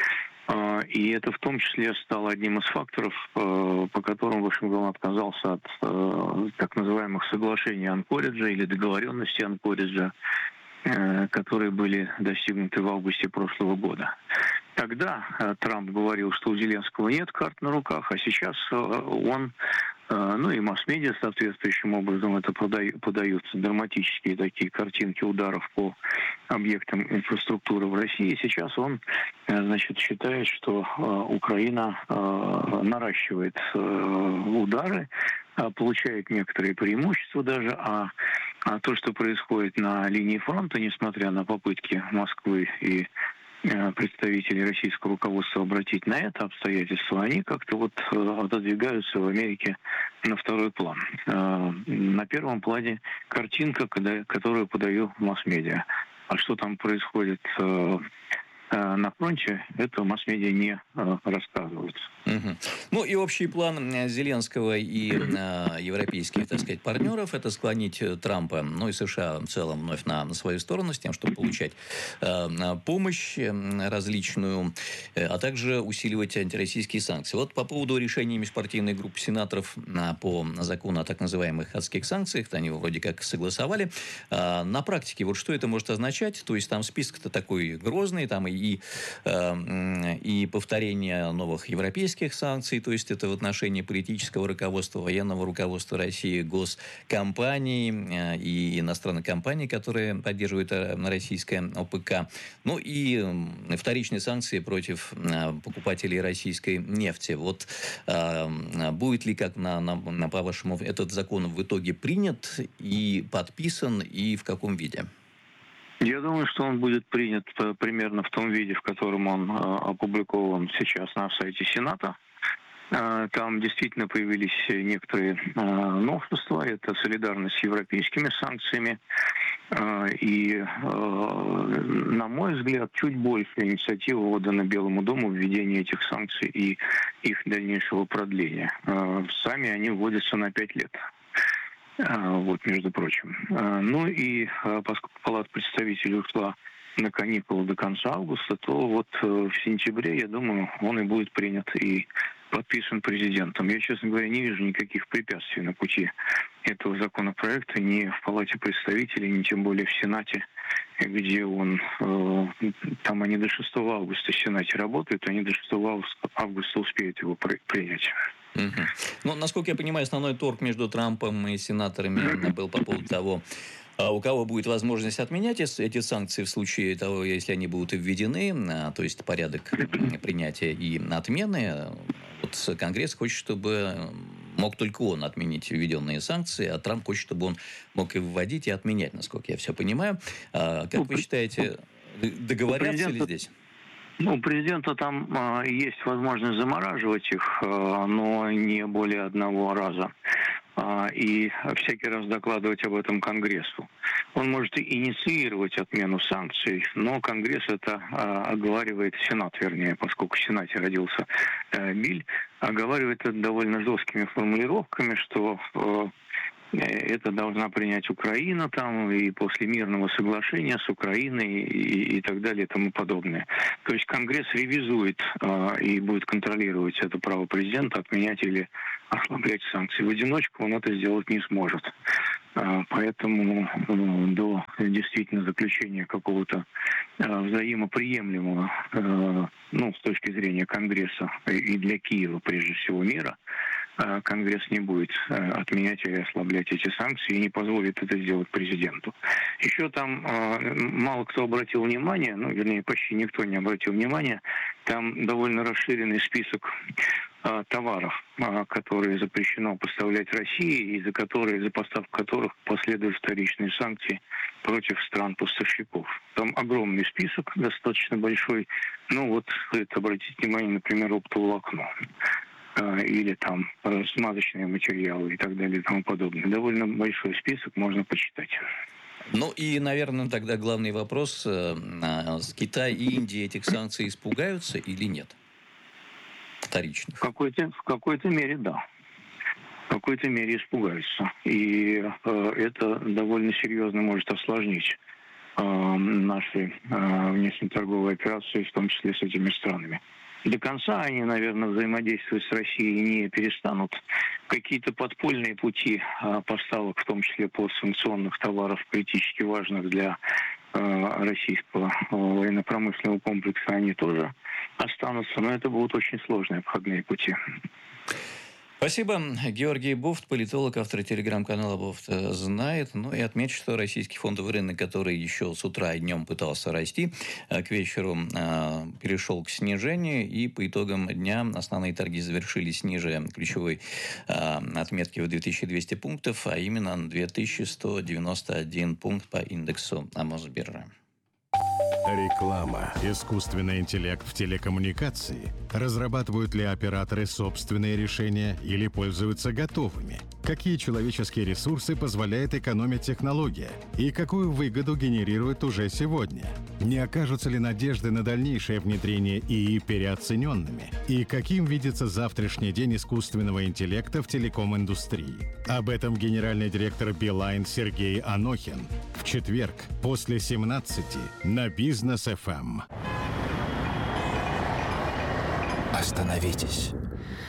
и это в том числе стало одним из факторов, по которым Вашингтон отказался от так называемых соглашений Анкориджа или договоренностей Анкориджа, которые были достигнуты в августе прошлого года. Тогда Трамп говорил, что у Зеленского нет карт на руках, а сейчас он, и масс-медиа соответствующим образом это подаются драматические такие картинки ударов по объектам инфраструктуры в России. Сейчас он, считает, что Украина наращивает удары, получает некоторые преимущества даже, а то, что происходит на линии фронта, несмотря на попытки Москвы и представителей российского руководства обратить на это обстоятельство, они как-то отодвигаются в Америке на второй план. На первом плане картинка, которую подаю в масс-медиа. А что там происходит на фронте, это масс-медиа не рассказывают. И общий план Зеленского и европейских, так сказать, партнеров — это склонить Трампа, и США в целом вновь на свою сторону, с тем, чтобы получать помощь различную, а также усиливать антироссийские санкции. Вот по поводу решения межпартийной группы сенаторов по закону о так называемых адских санкциях, они вроде как согласовали. На практике что это может означать? То есть там список-то такой грозный, там и повторение новых европейских санкций, то есть это в отношении политического руководства, военного руководства России, госкомпаний и иностранных компаний, которые поддерживают российское ОПК. И вторичные санкции против покупателей российской нефти. Будет ли, по-вашему, этот закон в итоге принят и подписан, и в каком виде? Я думаю, что он будет принят примерно в том виде, в котором он опубликован сейчас на сайте Сената. Там действительно появились некоторые новшества. Это солидарность с европейскими санкциями. И, на мой взгляд, чуть больше инициатива отдана Белому дому в введении этих санкций и их дальнейшего продления. Сами они вводятся на 5 лет. Между прочим. И поскольку Палата представителей ушла на каникулы до конца августа, то в сентябре, я думаю, он и будет принят и подписан президентом. Я, честно говоря, не вижу никаких препятствий на пути этого законопроекта ни в Палате представителей, ни тем более в Сенате, где он... Там они до 6 августа в Сенате работают, они до 6 августа успеют его принять. Ну, насколько я понимаю, основной торг между Трампом и сенаторами был по поводу того, у кого будет возможность отменять эти санкции в случае того, если они будут введены, то есть порядок принятия и отмены. Вот Конгресс хочет, чтобы мог только он отменить введенные санкции, а Трамп хочет, чтобы он мог и вводить, и отменять, насколько я все понимаю. Как вы считаете, договорятся ли здесь? У президента там есть возможность замораживать их, но не более одного раза. И всякий раз докладывать об этом Конгрессу. Он может и инициировать отмену санкций, но Конгресс это оговаривает, Сенат, вернее, поскольку в Сенате родился Биль, оговаривает это довольно жесткими формулировками, что это должна принять Украина там, и после мирного соглашения с Украиной и так далее и тому подобное. То есть Конгресс ревизует и будет контролировать это право президента отменять или ослаблять санкции. В одиночку он это сделать не сможет. Поэтому до действительно заключения какого-то взаимоприемлемого, с точки зрения Конгресса и для Киева, прежде всего, мира, Конгресс не будет отменять или ослаблять эти санкции и не позволит это сделать президенту. Еще там мало кто обратил внимание, вернее, почти никто не обратил внимания, там довольно расширенный список товаров, которые запрещено поставлять России и за поставку которых последуют вторичные санкции против стран-поставщиков. Там огромный список, достаточно большой. Обратите внимание, например, оптоволокно. Или там смазочные материалы и так далее и тому подобное. Довольно большой список, можно почитать. Ну и, наверное, тогда главный вопрос. Китай и Индия этих санкций испугаются или нет? Вторичных. В какой-то мере, да. В какой-то мере испугаются. И это довольно серьезно может осложнить наши внешнеторговые операции, в том числе с этими странами. До конца они, наверное, взаимодействовать с Россией не перестанут. Какие-то подпольные пути поставок, в том числе постсанкционных товаров, критически важных для российского военно-промышленного комплекса, они тоже останутся, но это будут очень сложные обходные пути. Спасибо. Георгий Бофт, политолог, автор телеграм-канала «Бофт знает». И отмечу, что российский фондовый рынок, который еще с утра и днем пытался расти, к вечеру перешел к снижению. И по итогам дня основные торги завершились ниже ключевой отметки в 2200 пунктов, а именно 2191 пункт по индексу Мосбиржи. Реклама. Искусственный интеллект в телекоммуникации. Разрабатывают ли операторы собственные решения или пользуются готовыми? Какие человеческие ресурсы позволяет экономить технология? И какую выгоду генерирует уже сегодня? Не окажутся ли надежды на дальнейшее внедрение ИИ переоцененными? И каким видится завтрашний день искусственного интеллекта в телеком-индустрии? Об этом генеральный директор Билайн Сергей Анохин в четверг после 17 на Бизнес ФМ. Остановитесь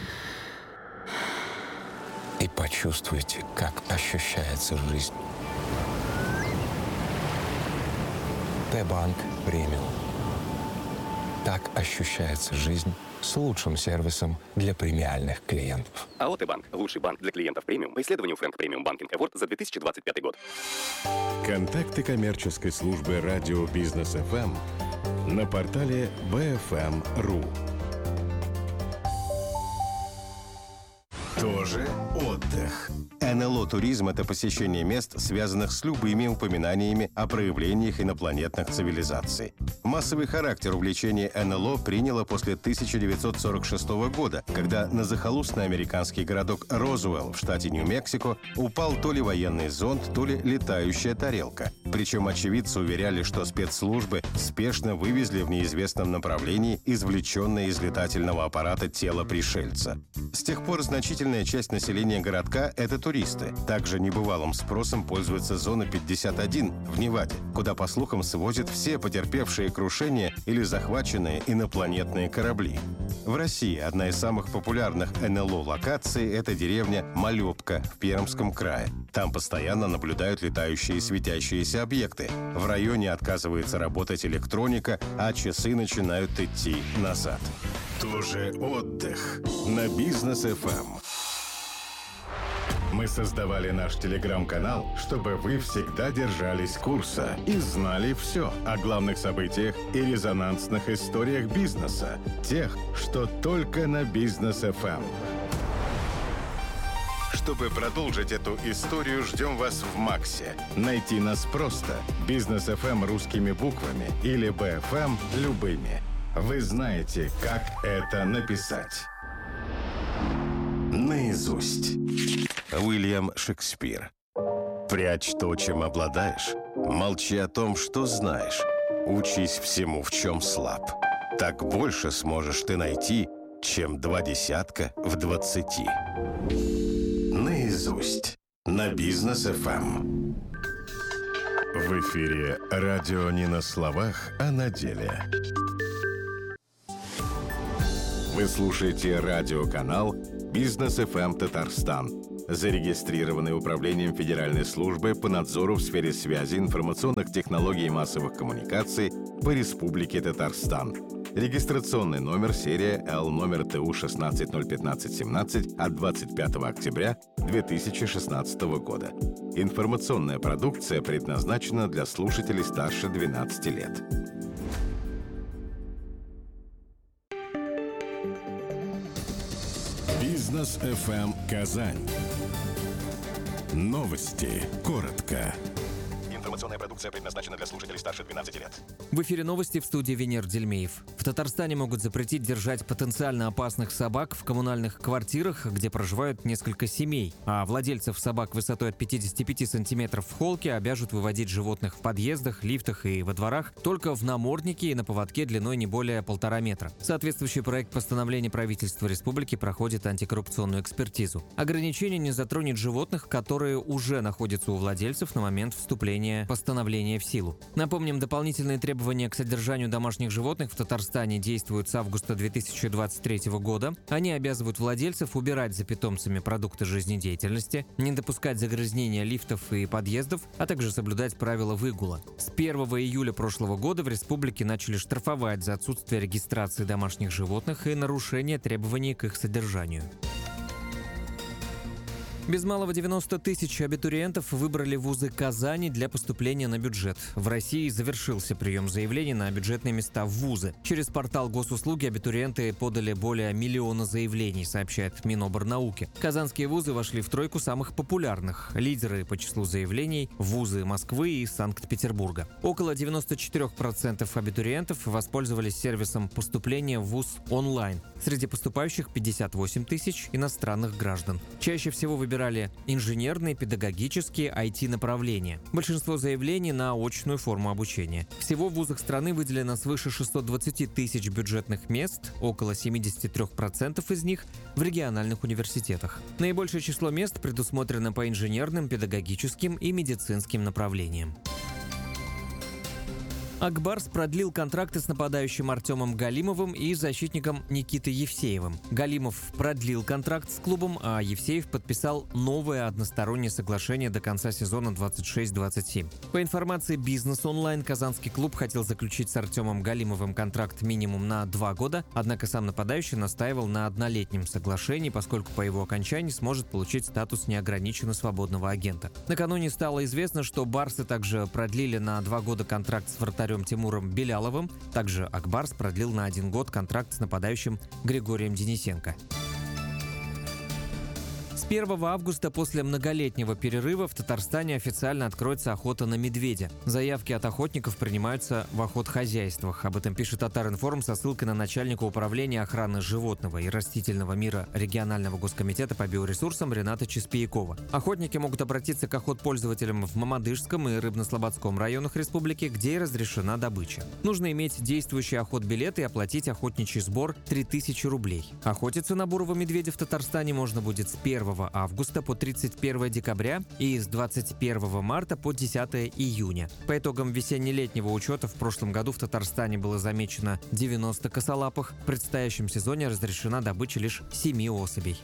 и почувствуйте, как ощущается жизнь. Т-банк премиум. Так ощущается жизнь с лучшим сервисом для премиальных клиентов. АО «Т-банк» – лучший банк для клиентов премиум по исследованию Frank Premium Banking Award за 2025 год. Контакты коммерческой службы радио Бизнес ФМ на портале bfm.ru. Тоже отдых. НЛО «Туризм» — это посещение мест, связанных с любыми упоминаниями о проявлениях инопланетных цивилизаций. Массовый характер увлечения НЛО приняло после 1946 года, когда на захолустный американский городок Розуэлл в штате Нью-Мексико упал то ли военный зонд, то ли летающая тарелка. Причем очевидцы уверяли, что спецслужбы спешно вывезли в неизвестном направлении извлеченное из летательного аппарата тело пришельца. С тех пор значительная часть населения городка — это туристы. Также небывалым спросом пользуется зона 51 в Неваде, куда, по слухам, свозят все потерпевшие крушение или захваченные инопланетные корабли. В России одна из самых популярных НЛО-локаций – это деревня Малепка в Пермском крае. Там постоянно наблюдают летающие светящиеся объекты. В районе отказывается работать электроника, а часы начинают идти назад. Тоже отдых на Бизнес FM. Мы создавали наш телеграм-канал, чтобы вы всегда держались курса и знали все о главных событиях и резонансных историях бизнеса. Тех, что только на Бизнес FM. Чтобы продолжить эту историю, ждем вас в Максе. Найти нас просто. Бизнес FM русскими буквами или BFM любыми. Вы знаете, как это написать. Наизусть. Уильям Шекспир. Прячь то, чем обладаешь. Молчи о том, что знаешь. Учись всему, в чем слаб. Так больше сможешь ты найти, чем 20 в 20. Наизусть. На Бизнес FM. В эфире радио не на словах, а на деле. Вы слушаете радиоканал Бизнес FM Татарстан, зарегистрированный Управлением Федеральной службы по надзору в сфере связи, информационных технологий и массовых коммуникаций по Республике Татарстан. Регистрационный номер серия Л номер ТУ 16-015-17 от 25 октября 2016 года. Информационная продукция предназначена для слушателей старше 12 лет. Бизнес FM Казань. Новости. Коротко. Информационная продукция предназначена для слушателей старше 12 лет. В эфире новости, в студии Венер Дельмеев. В Татарстане могут запретить держать потенциально опасных собак в коммунальных квартирах, где проживают несколько семей. А владельцев собак высотой от 55 сантиметров в холке обяжут выводить животных в подъездах, лифтах и во дворах только в наморднике и на поводке длиной не более 1,5 метра. Соответствующий проект постановления правительства республики проходит антикоррупционную экспертизу. Ограничение не затронет животных, которые уже находятся у владельцев на момент вступления постановления в силу. Напомним, дополнительные требования к содержанию домашних животных в Татарстане действуют с августа 2023 года. Они обязывают владельцев убирать за питомцами продукты жизнедеятельности, не допускать загрязнения лифтов и подъездов, а также соблюдать правила выгула. С 1 июля прошлого года в республике начали штрафовать за отсутствие регистрации домашних животных и нарушение требований к их содержанию. Без малого 90 тысяч абитуриентов выбрали вузы Казани для поступления на бюджет. В России завершился прием заявлений на бюджетные места в вузы. Через портал госуслуги абитуриенты подали более 1 миллиона заявлений, сообщает Миноборнауки. Казанские вузы вошли в тройку самых популярных. Лидеры по числу заявлений – вузы Москвы и Санкт-Петербурга. Около 94% абитуриентов воспользовались сервисом поступления в вуз онлайн. Среди поступающих 58 тысяч иностранных граждан. Чаще всего выбирали инженерные, педагогические, IT-направления. Большинство заявлений на очную форму обучения. Всего в вузах страны выделено свыше 620 тысяч бюджетных мест, около 73% из них в региональных университетах. Наибольшее число мест предусмотрено по инженерным, педагогическим и медицинским направлениям. ак Барс продлил контракты с нападающим Артемом Галимовым и защитником Никитой Евсеевым. Галимов продлил контракт с клубом, а Евсеев подписал новое одностороннее соглашение до конца сезона 26-27. По информации «Бизнес Онлайн», казанский клуб хотел заключить с Артемом Галимовым контракт минимум на 2 года, однако сам нападающий настаивал на 1-летнем соглашении, поскольку по его окончании сможет получить статус неограниченно свободного агента. Накануне стало известно, что барсы также продлили на 2 года контракт с вратарем Тимуром Беляловым. Также ак Барс продлил на 1 год контракт с нападающим Григорием Денисенко. С 1 августа после многолетнего перерыва в Татарстане официально откроется охота на медведя. Заявки от охотников принимаются в охотхозяйствах. Об этом пишет Татаринформ со ссылкой на начальника управления охраны животного и растительного мира регионального госкомитета по биоресурсам Рената Чеспиякова. Охотники могут обратиться к охотпользователям в Мамадышском и Рыбнослободском районах республики, где и разрешена добыча. Нужно иметь действующий охотбилет и оплатить охотничий сбор 3000 рублей. Охотиться на бурого медведя в Татарстане можно будет с 1 1 августа по 31 декабря и с 21 марта по 10 июня. По итогам весенне-летнего учета в прошлом году в Татарстане было замечено 90 косолапых. В предстоящем сезоне разрешена добыча лишь 7 особей.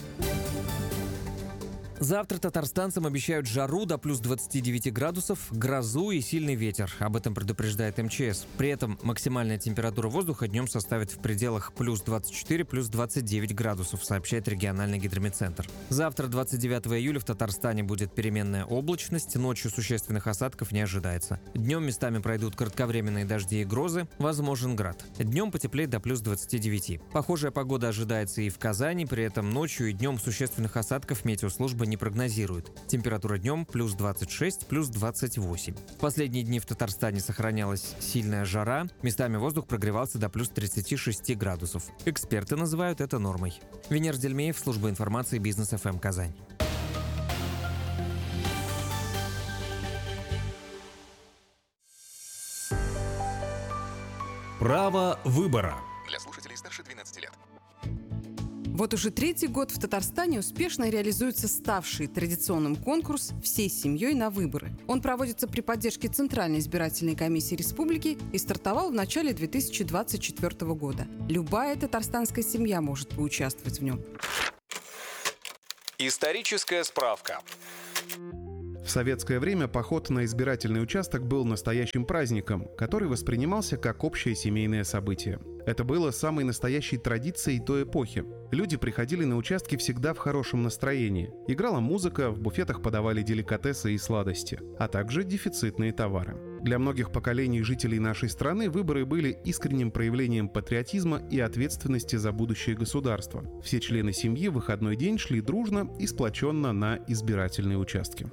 Завтра татарстанцам обещают жару до плюс 29 градусов, грозу и сильный ветер. Об этом предупреждает МЧС. При этом максимальная температура воздуха днем составит в пределах плюс 24, плюс 29 градусов, сообщает региональный гидрометцентр. Завтра, 29 июля, в Татарстане будет переменная облачность, ночью существенных осадков не ожидается. Днем местами пройдут кратковременные дожди и грозы, возможен град. Днем потеплеет до плюс 29. Похожая погода ожидается и в Казани, при этом ночью и днем существенных осадков метеослужба не прогнозирует. Температура днем плюс 26, плюс 28. В последние дни в Татарстане сохранялась сильная жара, местами воздух прогревался до плюс 36 градусов. Эксперты называют это нормой. Венер Дельмеев, служба информации Бизнес ФМ Казань. Право выбора. Для слушателей старше 12 лет. Вот уже третий год в Татарстане успешно реализуется ставший традиционным конкурс «Всей семьей на выборы». Он проводится при поддержке Центральной избирательной комиссии республики и стартовал в начале 2024 года. Любая татарстанская семья может поучаствовать в нем. Историческая справка. В советское время поход на избирательный участок был настоящим праздником, который воспринимался как общее семейное событие. Это было самой настоящей традицией той эпохи. Люди приходили на участки всегда в хорошем настроении. Играла музыка, в буфетах подавали деликатесы и сладости, а также дефицитные товары. Для многих поколений жителей нашей страны выборы были искренним проявлением патриотизма и ответственности за будущее государства. Все члены семьи в выходной день шли дружно и сплоченно на избирательные участки.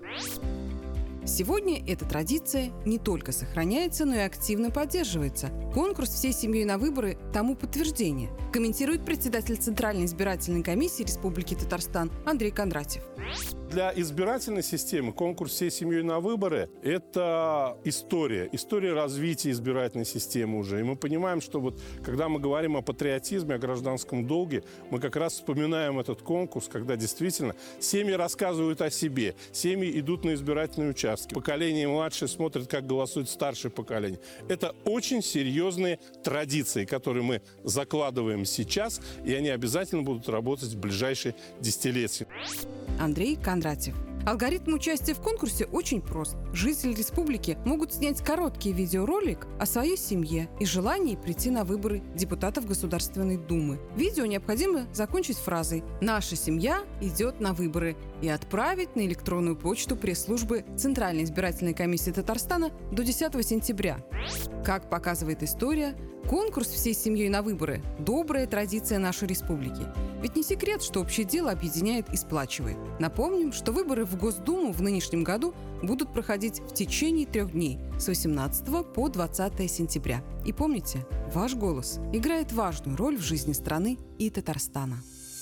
Сегодня эта традиция не только сохраняется, но и активно поддерживается. Конкурс «Всей семьей на выборы» тому подтверждение, комментирует председатель Центральной избирательной комиссии Республики Татарстан Андрей Кондратьев. Для избирательной системы конкурс «Всей семьей на выборы» – это история развития избирательной системы уже. И мы понимаем, что вот когда мы говорим о патриотизме, о гражданском долге, мы как раз вспоминаем этот конкурс, когда действительно семьи рассказывают о себе, семьи идут на избирательные участки, поколение младшее смотрит, как голосует старшее поколение. Это очень серьезные традиции, которые мы закладываем сейчас, и они обязательно будут работать в ближайшие десятилетия. Андрей Кондратьев. Алгоритм участия в конкурсе очень прост. Жители республики могут снять короткий видеоролик о своей семье и желании прийти на выборы депутатов Государственной Думы. Видео необходимо закончить фразой «Наша семья идет на выборы» и отправить на электронную почту пресс-службы Центральной избирательной комиссии Татарстана до 10 сентября. Как показывает история, конкурс «Всей семьей на выборы» – добрая традиция нашей республики. Ведь не секрет, что общее дело объединяет и сплачивает. Напомним, что выборы в Госдуму в нынешнем году будут проходить в течение 3 дней с 18 по 20 сентября. И помните, ваш голос играет важную роль в жизни страны и Татарстана.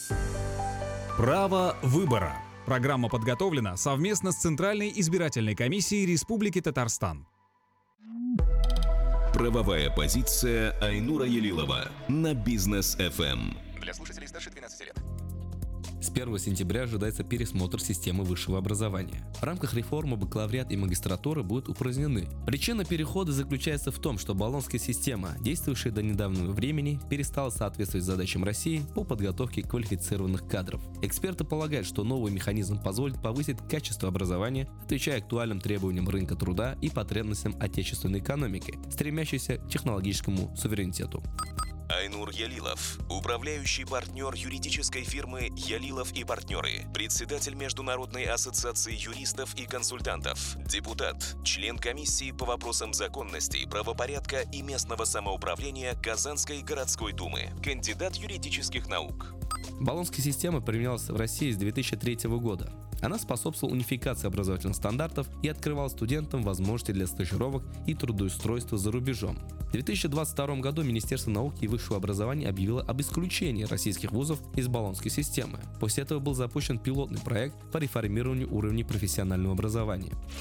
Право выбора. Программа подготовлена совместно с Центральной избирательной комиссией Республики Татарстан. Правовая позиция Айнура Елилова на Бизнес ФМ. Для слушателей старше 12 лет. С 1 сентября ожидается пересмотр системы высшего образования. В рамках реформы бакалавриат и магистратура будут упразднены. Причина перехода заключается в том, что болонская система, действующая до недавнего времени, перестала соответствовать задачам России по подготовке квалифицированных кадров. Эксперты полагают, что новый механизм позволит повысить качество образования, отвечая актуальным требованиям рынка труда и потребностям отечественной экономики, стремящейся к технологическому суверенитету. Айнур Ялилов, управляющий партнер юридической фирмы «Ялилов и партнеры», председатель Международной ассоциации юристов и консультантов, депутат, член комиссии по вопросам законности, правопорядка и местного самоуправления Казанской городской думы, кандидат юридических наук. Болонская система применялась в России с 2003 года. Она способствовала унификации образовательных стандартов и открывала студентам возможности для стажировок и трудоустройства за рубежом. В 2022 году Министерство науки и высшего образования объявило об исключении российских вузов из болонской системы. После этого был запущен пилотный проект по реформированию уровней профессионального образования.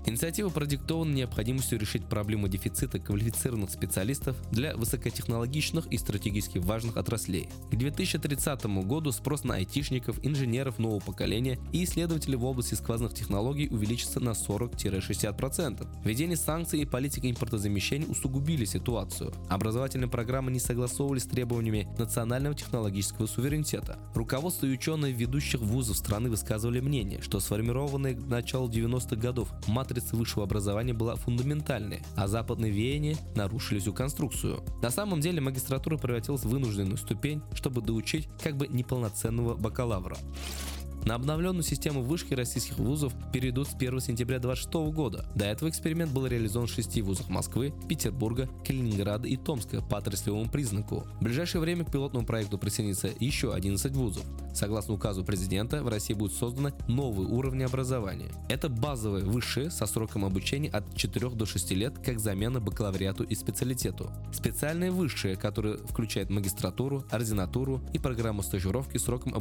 Инициатива продиктована необходимостью решить проблему дефицита квалифицированных специалистов для высокотехнологичных и стратегически важных отраслей. К 2030 году спрос на айтишников, инженеров нового поколения и исследователей в области сквозных технологий увеличится на 40-60%. Введение санкций и политика импортозамещения усугубили ситуацию. Образовательные программы не согласовывались с требованиями национального технологического суверенитета. Руководство и ученые ведущих вузов страны высказывали мнение, что сформированная к началу 90-х годов матрица высшего образования была фундаментальной, а западные веяния нарушили всю конструкцию. На самом деле магистратура превратилась в вынужденную ступень, чтобы доучить как бы неполноценного бакалавра. На обновленную систему вышки российских вузов перейдут с 1 сентября 2026 года. До этого эксперимент был реализован в 6 вузах Москвы, Петербурга, Калининграда и Томска по отраслевому признаку. В ближайшее время к пилотному проекту присоединится еще 11 вузов. Согласно указу президента, в России будут созданы новые уровни образования. Это базовые высшие со сроком обучения от 4 до 6 лет как замена бакалавриату и специалитету. Специальные высшие, которые включают магистратуру, ординатуру и программу стажировки сроком обучения